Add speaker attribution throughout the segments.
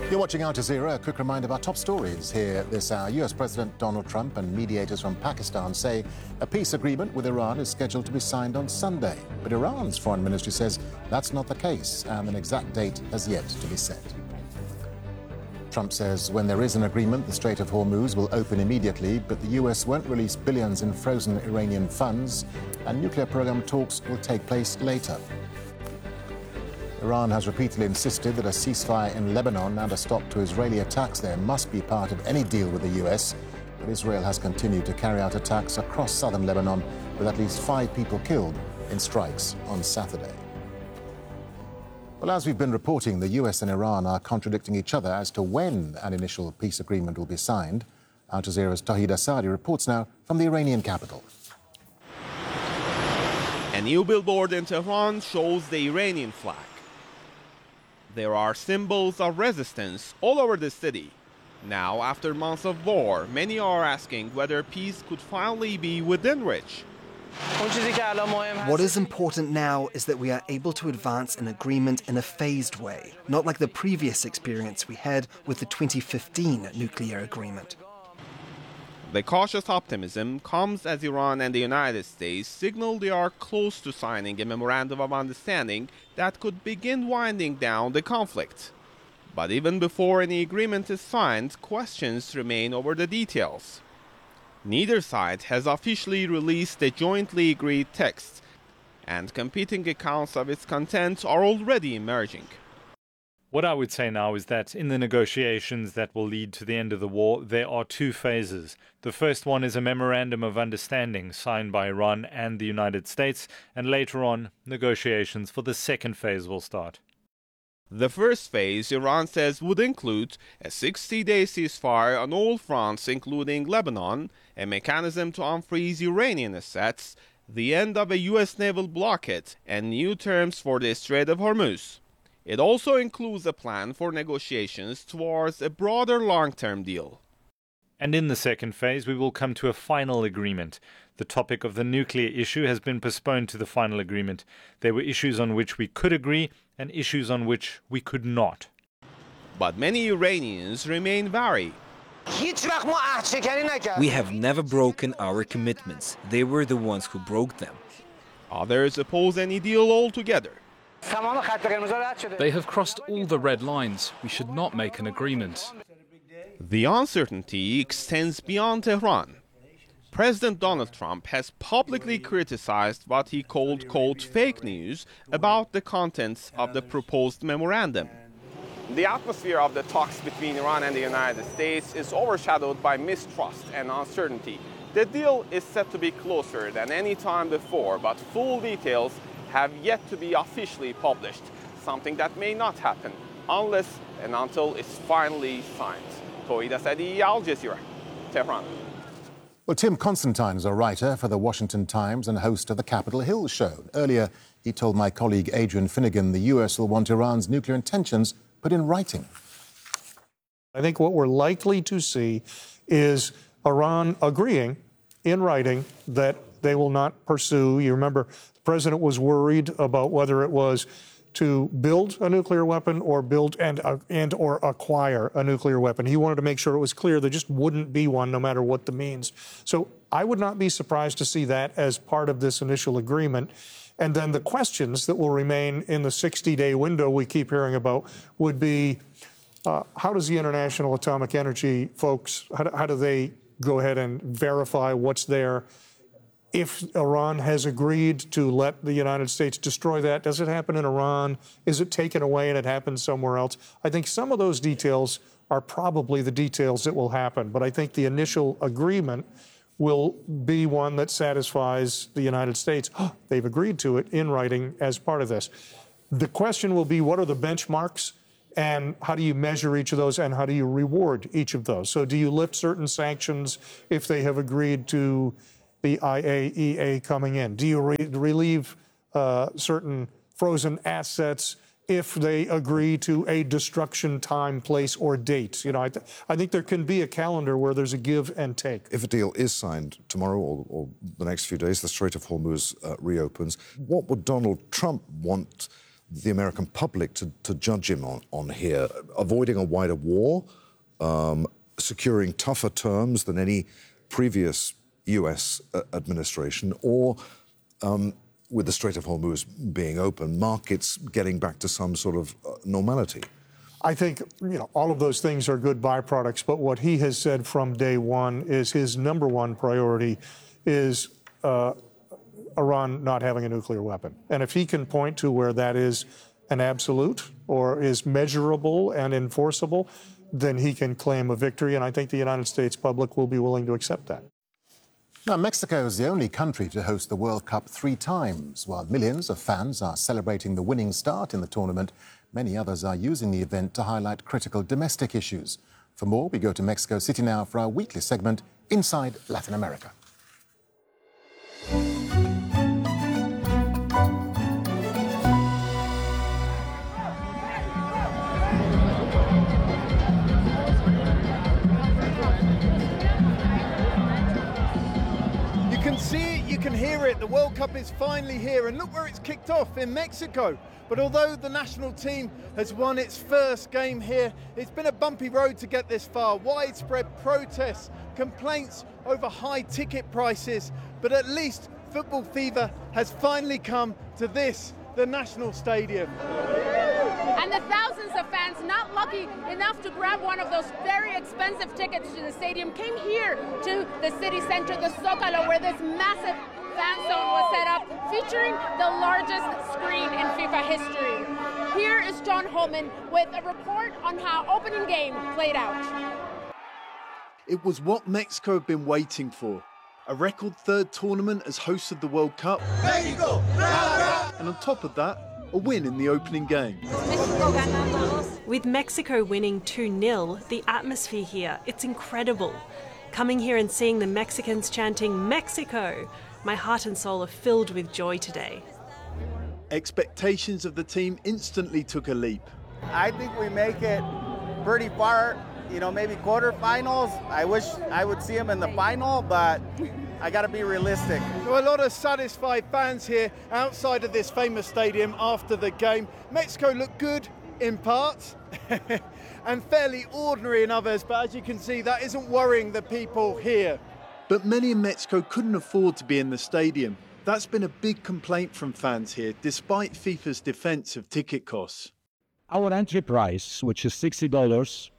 Speaker 1: You're watching Al Jazeera. A quick reminder of our top stories here this hour. US President Donald Trump and mediators from Pakistan say a peace agreement with Iran is scheduled to be signed on Sunday. But Iran's foreign ministry says that's not the case and an exact date has yet to be set. Trump says when there is an agreement, the Strait of Hormuz will open immediately, but the US won't release billions in frozen Iranian funds, and nuclear program talks will take place later. Iran has repeatedly insisted that a ceasefire in Lebanon and a stop to Israeli attacks there must be part of any deal with the US, but Israel has continued to carry out attacks across southern Lebanon, with at least 5 people killed in strikes on Saturday. Well, as we've been reporting, the US and Iran are contradicting each other as to when an initial peace agreement will be signed. Al Jazeera's Tawhid Asadi reports now from the Iranian capital.
Speaker 2: A new billboard in Tehran shows the Iranian flag. There are symbols of resistance all over the city. Now, after months of war, many are asking whether peace could finally be within reach.
Speaker 3: What is important now is that we are able to advance an agreement in a phased way, not like the previous experience we had with the 2015 nuclear agreement.
Speaker 2: The cautious optimism comes as Iran and the United States signal they are close to signing a memorandum of understanding that could begin winding down the conflict. But even before any agreement is signed, questions remain over the details. Neither side has officially released the jointly agreed text, and competing accounts of its content are already emerging.
Speaker 4: What I would say now is that in the negotiations that will lead to the end of the war, there are 2 phases. The first one is a memorandum of understanding signed by Iran and the United States, and later on, negotiations for the second phase will start.
Speaker 2: The first phase, Iran says, would include a 60-day ceasefire on all fronts, including Lebanon, a mechanism to unfreeze Iranian assets, the end of a U.S. naval blockade, and new terms for the Strait of Hormuz. It also includes a plan for negotiations towards a broader long-term deal.
Speaker 4: And in the second phase, we will come to a final agreement. The topic of the nuclear issue has been postponed to the final agreement. There were issues on which we could agree and issues on which we could not.
Speaker 2: But many Iranians remain wary.
Speaker 5: We have never broken our commitments. They were the ones who broke them.
Speaker 2: Others oppose any deal altogether.
Speaker 6: They have crossed all the red lines. We should not make an agreement.
Speaker 2: The uncertainty extends beyond Tehran. President Donald Trump has publicly criticized what he called, quote, fake news about the contents of the proposed memorandum. The atmosphere of the talks between Iran and the United States is overshadowed by mistrust and uncertainty. The deal is said to be closer than any time before, but full details have yet to be officially published, something that may not happen unless and until it's finally signed. Tawhid Asadi, Al Jazeera, Tehran.
Speaker 1: Well, Tim Constantine is a writer for the Washington Times and host of the Capitol Hill show. Earlier, he told my colleague Adrian Finnegan the US will want Iran's nuclear intentions put in writing.
Speaker 7: I think what we're likely to see is Iran agreeing in writing that they will not pursue. You remember, the president was worried about whether it was to build a nuclear weapon or build and or acquire a nuclear weapon. He wanted to make sure it was clear there just wouldn't be one, no matter what the means. So I would not be surprised to see that as part of this initial agreement. And then the questions that will remain in the 60-day window we keep hearing about would be, how does the International Atomic Energy folks, how do they go ahead and verify what's there? If Iran has agreed to let the United States destroy that, does it happen in Iran? Is it taken away and it happens somewhere else? I think some of those details are probably the details that will happen. But I think the initial agreement will be one that satisfies the United States. They've agreed to it in writing as part of this. The question will be, what are the benchmarks? And how do you measure each of those, and how do you reward each of those? So do you lift certain sanctions if they have agreed to the IAEA coming in? Do you relieve certain frozen assets if they agree to a destruction time, place, or date? You know, I think there can be a calendar where there's a give and take.
Speaker 8: If a deal is signed tomorrow or the next few days, the Strait of Hormuz reopens, what would Donald Trump want the American public to judge him on here? Avoiding a wider war, securing tougher terms than any previous US administration, or with the Strait of Hormuz being open, markets getting back to some sort of normality?
Speaker 7: I think, all of those things are good byproducts, but what he has said from day one is his number one priority is Iran not having a nuclear weapon. And if he can point to where that is an absolute or is measurable and enforceable, then he can claim a victory, and I think the United States public will be willing to accept that.
Speaker 1: Now, Mexico is the only country to host the World Cup 3 times. While millions of fans are celebrating the winning start in the tournament, many others are using the event to highlight critical domestic issues. For more, we go to Mexico City now for our weekly segment, Inside Latin America.
Speaker 9: You can hear it. The World Cup is finally here, and look where it's kicked off, in Mexico. But although the national team has won its first game here, it's been a bumpy road to get this far. Widespread protests, complaints over high ticket prices, but at least football fever has finally come to this, the national stadium.
Speaker 10: And the thousands of fans not lucky enough to grab one of those very expensive tickets to the stadium came here to the city center, the Zócalo, where this massive fan zone was set up, featuring the largest screen in FIFA history. Here is John Holman with a report on how opening game played out.
Speaker 9: It was what Mexico had been waiting for. A record third tournament as hosts of the World Cup. Mexico! And on top of that, a win in the opening game.
Speaker 11: With Mexico winning 2-0, the atmosphere here, it's incredible. Coming here and seeing the Mexicans chanting Mexico, my heart and soul are filled with joy today.
Speaker 9: Expectations of the team instantly took a leap.
Speaker 12: I think we make it pretty far, maybe quarterfinals. I wish I would see them in the final, but I got to be realistic.
Speaker 9: There were a lot of satisfied fans here outside of this famous stadium after the game. Mexico looked good in parts and fairly ordinary in others, but as you can see, that isn't worrying the people here. But many in Mexico couldn't afford to be in the stadium. That's been a big complaint from fans here, despite FIFA's defense of ticket costs.
Speaker 13: Our entry price, which is $60,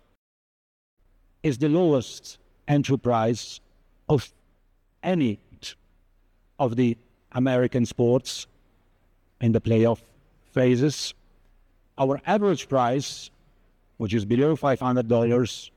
Speaker 13: is the lowest entry price of any of the American sports in the playoff phases. Our average price, which is below $500,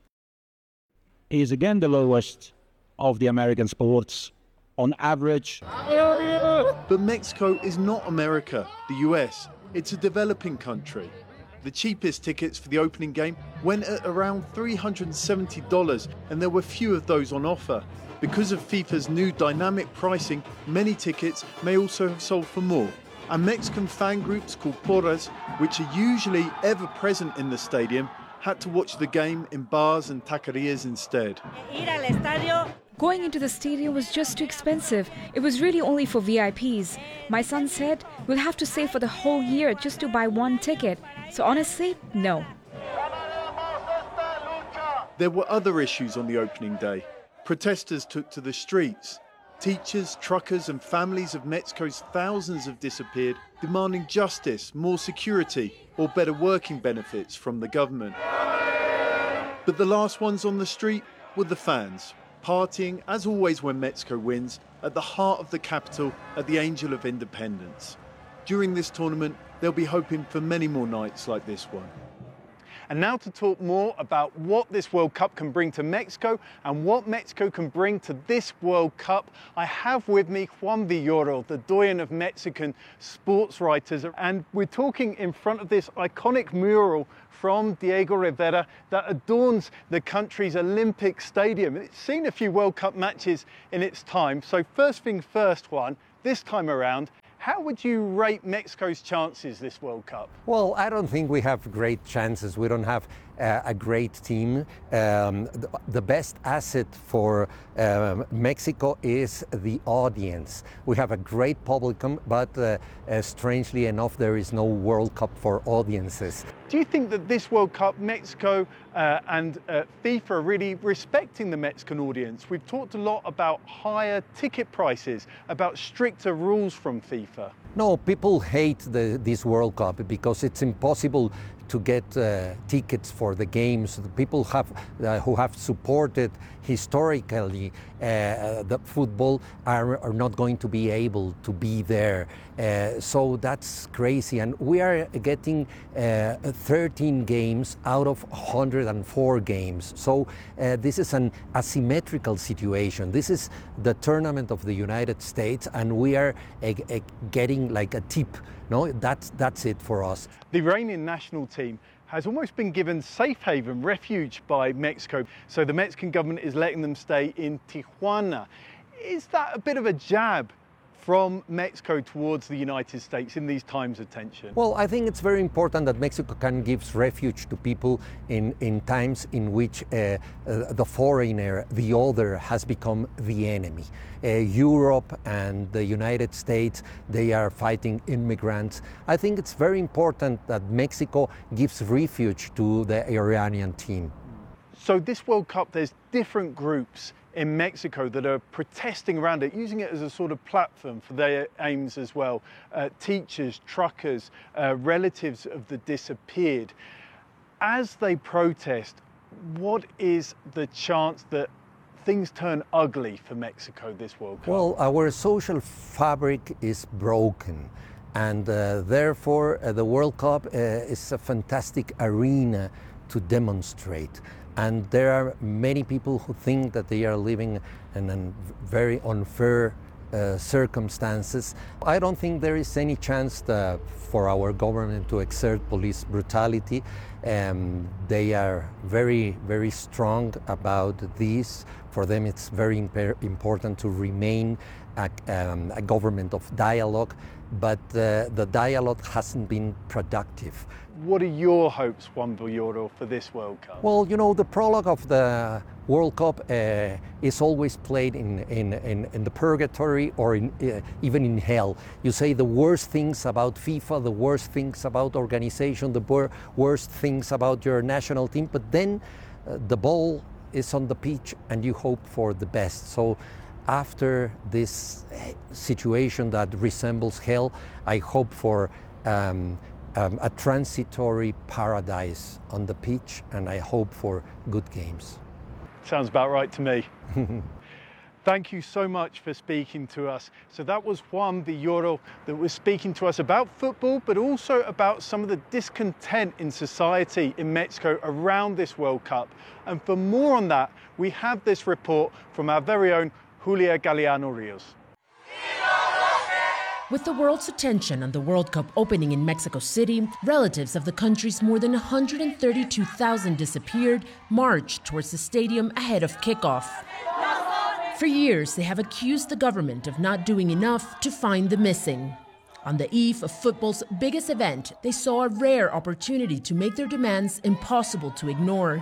Speaker 13: is again the lowest of the American sports on average.
Speaker 9: But Mexico is not America, the US. It's a developing country. The cheapest tickets for the opening game went at around $370, and there were few of those on offer. Because of FIFA's new dynamic pricing, many tickets may also have sold for more. And Mexican fan groups called Porras, which are usually ever present in the stadium, had to watch the game in bars and taquerias instead.
Speaker 14: Going into the stadium was just too expensive. It was really only for VIPs. My son said, we'll have to save for the whole year just to buy one ticket. So honestly, no.
Speaker 9: There were other issues on the opening day. Protesters took to the streets. Teachers, truckers and families of Mexico's thousands have disappeared, demanding justice, more security or better working benefits from the government. But the last ones on the street were the fans, partying, as always when Mexico wins, at the heart of the capital at the Angel of Independence. During this tournament, they'll be hoping for many more nights like this one. And now to talk more about what this World Cup can bring to Mexico and what Mexico can bring to this World Cup, I have with me Juan Villoro, the doyen of Mexican sports writers. And we're talking in front of this iconic mural from Diego Rivera that adorns the country's Olympic Stadium. It's seen a few World Cup matches in its time. So first thing first, Juan, this time around, how would you rate Mexico's chances this World Cup?
Speaker 15: Well, I don't think we have great chances. We don't have a great team. The best asset for Mexico is the audience. We have a great publicum, but strangely enough, there is no World Cup for audiences.
Speaker 9: Do you think that this World Cup, Mexico and FIFA are really respecting the Mexican audience? We've talked a lot about higher ticket prices, about stricter rules from FIFA.
Speaker 15: No, people hate this World Cup because it's impossible to get tickets for the games. The people who have supported historically the football are not going to be able to be there. So that's crazy. And we are getting 13 games out of 104 games. So this is an asymmetrical situation. This is the tournament of the United States, and we are getting like a tip. No, that's it for us.
Speaker 9: The Iranian national team has almost been given safe haven, refuge by Mexico. So the Mexican government is letting them stay in Tijuana. Is that a bit of a jab from Mexico towards the United States in these times of tension?
Speaker 15: Well, I think it's very important that Mexico can give refuge to people in times in which the foreigner, the other, has become the enemy. Europe and the United States, they are fighting immigrants. I think it's very important that Mexico gives refuge to the Iranian team.
Speaker 9: So this World Cup, there's different groups in Mexico that are protesting around it, using it as a sort of platform for their aims as well. Teachers, truckers, relatives of the disappeared. As they protest, what is the chance that things turn ugly for Mexico this World Cup?
Speaker 15: Well, our social fabric is broken, and therefore the World Cup is a fantastic arena to demonstrate. And there are many people who think that they are living in very unfair circumstances. I don't think there is any chance for our government to exert police brutality. They are very, very strong about this. For them, it's very important to remain a government of dialogue, but the dialogue hasn't been productive.
Speaker 9: What are your hopes, Juan Villoro, for this World Cup?
Speaker 15: Well, you know, the prologue of the World Cup is always played in the purgatory or even in hell. You say the worst things about FIFA, the worst things about organization, the worst things about your national team, but then the ball is on the pitch and you hope for the best. So after this situation that resembles hell, I hope for a transitory paradise on the pitch, and I hope for good games.
Speaker 9: Sounds about right to me. Thank you so much for speaking to us. So that was Juan Villoro that was speaking to us about football, but also about some of the discontent in society in Mexico around this World Cup. And for more on that, we have this report from our very own Julia Galeano Rios.
Speaker 16: With the world's attention on the World Cup opening in Mexico City, relatives of the country's more than 132,000 disappeared marched towards the stadium ahead of kickoff. For years, they have accused the government of not doing enough to find the missing. On the eve of football's biggest event, they saw a rare opportunity to make their demands impossible to ignore.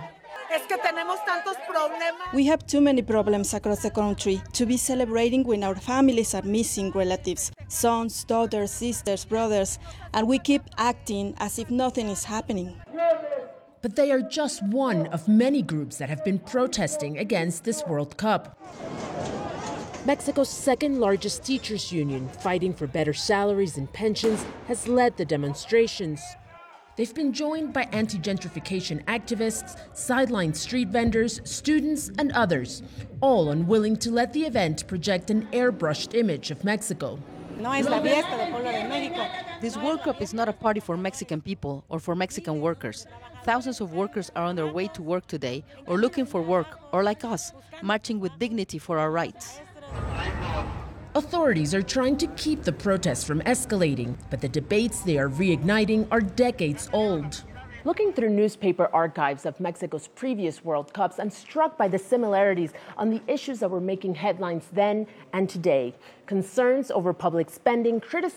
Speaker 17: We have too many problems across the country to be celebrating when our families are missing relatives, sons, daughters, sisters, brothers, and we keep acting as if nothing is happening.
Speaker 16: But they are just one of many groups that have been protesting against this World Cup. Mexico's second largest teachers' union, fighting for better salaries and pensions, has led the demonstrations. They've been joined by anti-gentrification activists, sideline street vendors, students, and others, all unwilling to let the event project an airbrushed image of Mexico.
Speaker 18: This World Cup is not a party for Mexican people or for Mexican workers. Thousands of workers are on their way to work today or looking for work, or like us, marching with dignity for our rights.
Speaker 16: Authorities are trying to keep the protests from escalating, but the debates they are reigniting are decades old.
Speaker 19: Looking through newspaper archives of Mexico's previous World Cups, I'm struck by the similarities on the issues that were making headlines then and today. Concerns over public spending, criticism